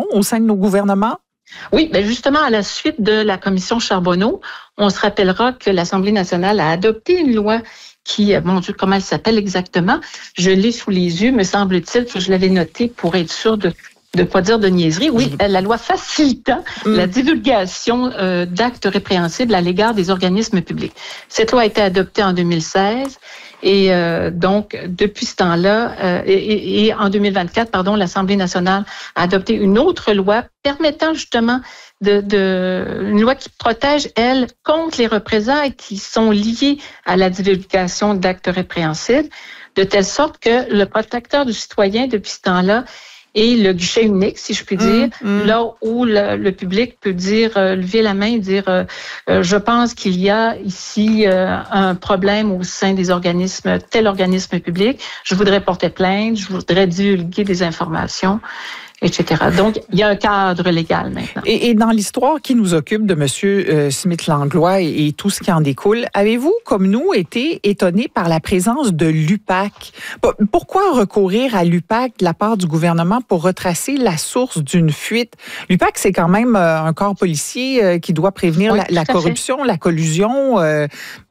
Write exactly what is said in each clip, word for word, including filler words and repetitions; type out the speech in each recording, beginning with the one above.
au sein de nos gouvernements? Oui, bien justement, à la suite de la commission Charbonneau, on se rappellera que l'Assemblée nationale a adopté une loi qui, mon Dieu, comment elle s'appelle exactement? Je l'ai sous les yeux, me semble-t-il, que je l'avais notée pour être sûre de de pas dire de niaiserie. Oui, la loi facilitant mm. la divulgation euh, d'actes répréhensibles à l'égard des organismes publics. Cette loi a été adoptée en deux mille seize et euh, donc depuis ce temps-là euh, et, et en deux mille vingt-quatre, pardon, l'Assemblée nationale a adopté une autre loi permettant justement de, de une loi qui protège, elle, contre les représailles qui sont liées à la divulgation d'actes répréhensibles, de telle sorte que le protecteur du citoyen depuis ce temps-là et le guichet unique, si je puis dire, mmh, mmh. là où le, le public peut dire, euh, lever la main et dire euh, euh, je pense qu'il y a ici euh, un problème au sein des organismes, tel organisme public, je voudrais porter plainte, je voudrais divulguer des informations, et cetera. Donc, il y a un cadre légal maintenant. Et, et dans l'histoire qui nous occupe de M. Euh, Smith-Langlois et, et tout ce qui en découle, avez-vous, comme nous, été étonnés par la présence de l'U P A C? Pourquoi recourir à l'U P A C de la part du gouvernement pour retracer la source d'une fuite? L'U P A C, c'est quand même euh, un corps policier euh, qui doit prévenir oui, la, la corruption, fait. la collusion. Euh,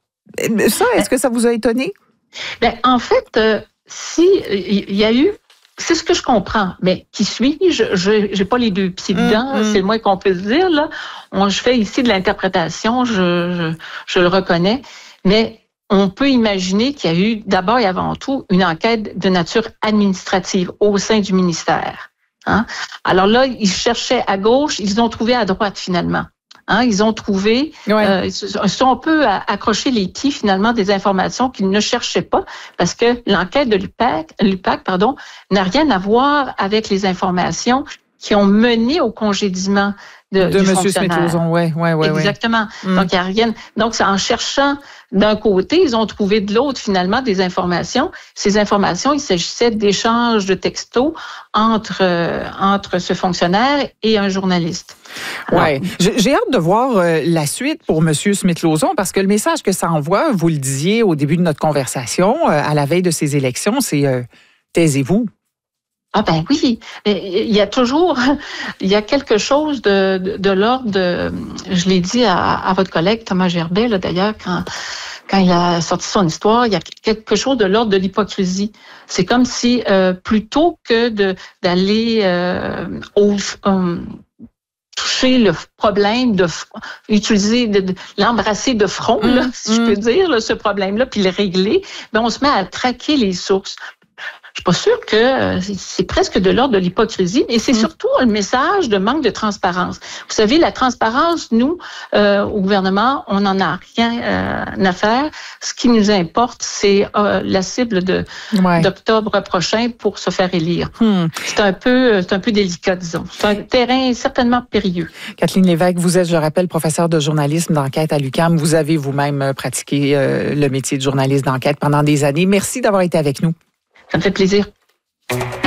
ça, est-ce que ça vous a étonné? Bien, en fait, euh, si il y a eu c'est ce que je comprends. Mais qui suis-je? Je j'ai pas les deux pieds dedans, mmh, mmh. c'est le moins qu'on puisse dire. Là. On, je fais ici de l'interprétation, je, je, je le reconnais. Mais on peut imaginer qu'il y a eu, d'abord et avant tout, une enquête de nature administrative au sein du ministère. Hein? Alors là, ils cherchaient à gauche, ils ont trouvé à droite finalement. Hein, ils ont trouvé, ouais. euh, ils se sont un peu accrochés les pieds finalement des informations qu'ils ne cherchaient pas parce que l'enquête de l'U P A C, l'U P A C pardon, n'a rien à voir avec les informations qui ont mené au congédiement de, de du M. fonctionnaire. Smith-Lauzon, ouais, ouais, ouais. Exactement. Ouais. Donc, il y a rien. Donc, c'est en cherchant d'un côté, ils ont trouvé de l'autre finalement des informations. Ces informations, il s'agissait d'échanges de textos entre euh, entre ce fonctionnaire et un journaliste. Alors, ouais, j'ai hâte de voir euh, la suite pour M. Smith-Lauzon parce que le message que ça envoie, vous le disiez au début de notre conversation, euh, à la veille de ces élections, c'est euh, taisez-vous. Ah ben oui, il y a toujours, il y a quelque chose de, de, de l'ordre de, je l'ai dit à, à votre collègue Thomas Gerbet, là, d'ailleurs, quand, quand il a sorti son histoire, il y a quelque chose de l'ordre de l'hypocrisie. C'est comme si, euh, plutôt que de d'aller euh, au... Um, toucher le problème, de utiliser, de, de l'embrasser de front, mmh, là, si mmh. je peux dire, là, ce problème-là, puis le régler, ben on se met à traquer les sources. Je suis pas sûre que c'est presque de l'ordre de l'hypocrisie, et c'est mmh. surtout un message de manque de transparence. Vous savez, la transparence, nous, euh, au gouvernement, on n'en a rien euh, à faire. Ce qui nous importe, c'est euh, la cible de ouais. d'octobre prochain pour se faire élire. Mmh. C'est un peu, c'est un peu délicat, disons. C'est un terrain certainement périlleux. Kathleen Lévesque, vous êtes, je le rappelle, professeure de journalisme d'enquête à l'U Q A M. Vous avez vous-même pratiqué euh, le métier de journaliste d'enquête pendant des années. Merci d'avoir été avec nous. Ça me fait plaisir.